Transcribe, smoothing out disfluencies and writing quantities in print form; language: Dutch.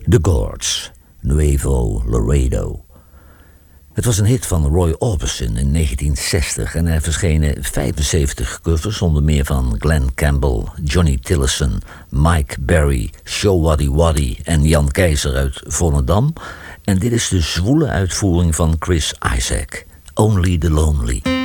The Gourds, Nuevo Laredo. Het was een hit van Roy Orbison in 1960 en er verschenen 75 covers, onder meer van Glenn Campbell, Johnny Tillotson, Mike Berry, Show Waddy Waddy en Jan Keizer uit Volendam. En dit is de zwoele uitvoering van Chris Isaak, Only the Lonely.